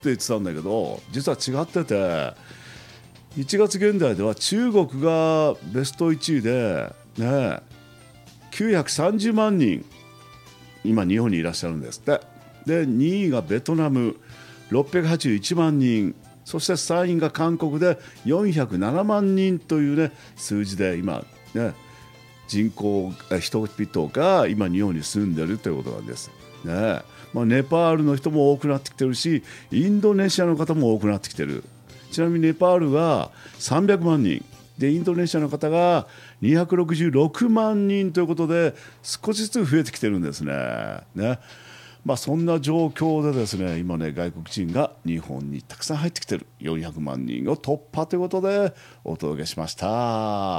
言ってたんだけど、実は違ってて、1月現在では中国がベスト1位で、ね、930万人今日本にいらっしゃるんですって。で2位がベトナム681万人、そして3位が韓国で407万人という、ね、数字で今、ね、人々が今日本に住んでいるということなんです、ね。ネパールの人も多くなってきてるし、インドネシアの方も多くなってきてる。ちなみにネパールは300万人で、インドネシアの方が266万人ということで少しずつ増えてきてるんですね。そんな状況でですね、今ね、外国人が日本にたくさん入ってきてる。400万人を突破ということでお届けしました。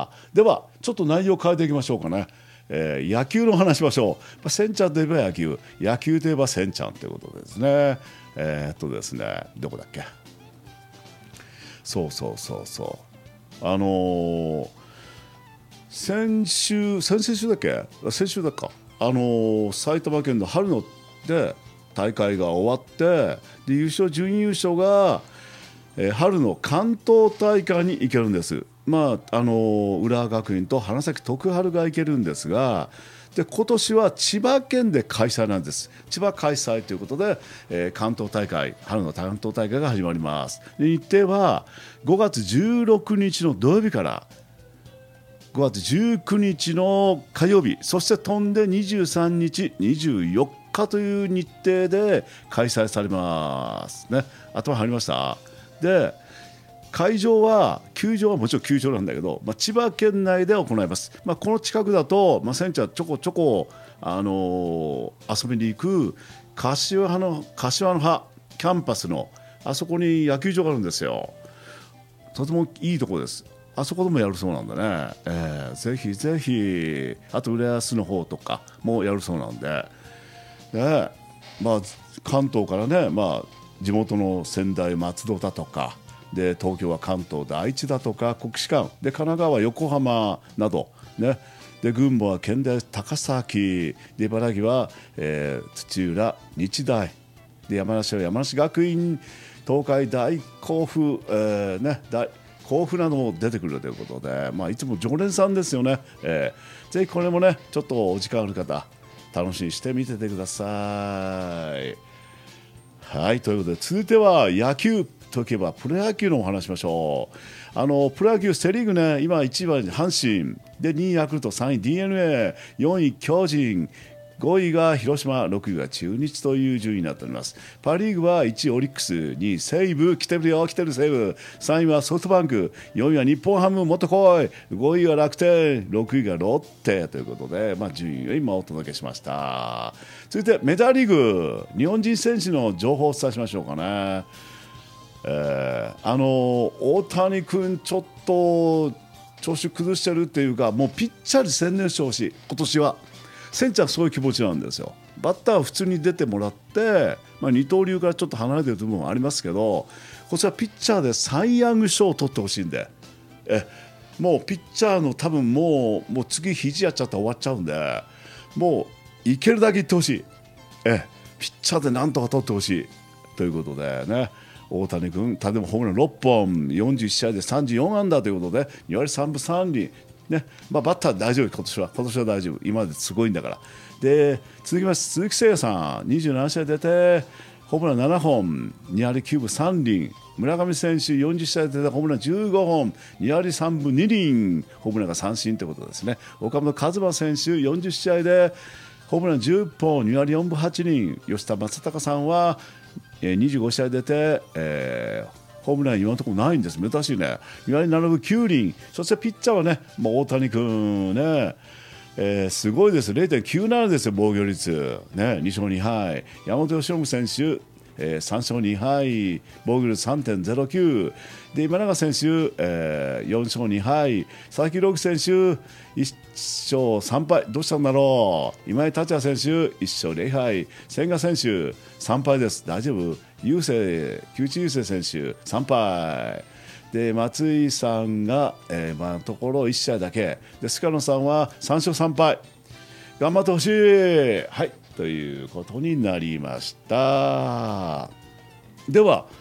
ではちょっと内容を変えていきましょうかね。野球の話しましょう。センちゃんといえば野球、野球といえばセンちゃんということですね。ですね、どこだっけ。そう先週だっけ、先週だっか、埼玉県の春ので大会が終わって、で優勝準優勝が、春の関東大会に行けるんです。浦和学院と花咲徳栄が行けるんですが、で今年は千葉県で開催なんです。千葉開催ということで、関東大会、春の関東大会が始まります。で日程は5月16日の土曜日から5月19日の火曜日、そして飛んで23日24日という日程で開催されますね。頭入りました。で会場は、球場はもちろん球場なんだけど、千葉県内で行います。この近くだと、センちゃんちょこちょこ、遊びに行く柏の葉キャンパスのあそこに野球場があるんですよ。とてもいいところです。あそこでもやるそうなんでね、ぜひぜひ、あと浦安の方とかもやるそうなんで、関東からね、地元の仙台松戸だとかで、東京は関東で愛知だとか国士舘で、神奈川は横浜など、ね、で群馬は県大高崎で、茨城は、土浦日大で、山梨は山梨学院、東海大甲府、甲府なども出てくるということで、いつも常連さんですよね。ぜひこれもね、ちょっとお時間ある方楽しみにして見ててください。はい、ということで続いては野球といえばプロ野球のお話しましょう。プロ野球セリーグね、今1位は阪神で、2位ヤクルト、3位 DNA、4位巨人、5位が広島、6位が中日という順位になっております。パ・リーグは1位オリックス、2位西武、来てるよ来てる西武、3位はソフトバンク、4位は日本ハム、もっと来い、5位は楽天、6位がロッテということで、順位を今お届けしました。続いてメジャーリーグ、日本人選手の情報をお伝えしましょうかね。大谷君ちょっと調子崩してるっていうか、もうピッチャーに専念してほしい。今年はセンちゃんそういう気持ちなんですよ。バッターは普通に出てもらって、二刀流からちょっと離れてる部分はありますけど、こちらピッチャーでサイ・ヤング賞を取ってほしいんで、もうピッチャーの多分もう次肘やっちゃったら終わっちゃうんで、もういけるだけいってほしい。ピッチャーでなんとか取ってほしいということでね。大谷君、例えばホームラン6本、41試合で34安打ということで、2割3分3厘、ね、バッター大丈夫、今年は大丈夫、今まですごいんだから。で続きまして鈴木誠也さん、27試合出てホームラン7本、2割9分3厘。村上選手、40試合出てホームラン15本、2割3分2厘、ホームランが三振ということですね。岡本和真選手、40試合でホームラン10本、2割4分8厘。吉田正尚さんは25試合出て、ホームラン今のところないんです。珍しいね。2割7分9厘。そしてピッチャーはね、大谷君ね、すごいです。0.97 ですよ、防御率、ね、2勝2敗。山本由伸選手、3勝2敗、防御率 3.09 で、今永選手、4勝2敗、佐々木朗希選手1勝3敗、どうしたんだろう。今井達也選手1勝0敗、千賀選手3敗です。大丈夫。木内雄星選手3敗で、松井さんが、今のところ1試合だけで、菅野さんは3勝3敗、頑張ってほしい。はい、ということになりました。 では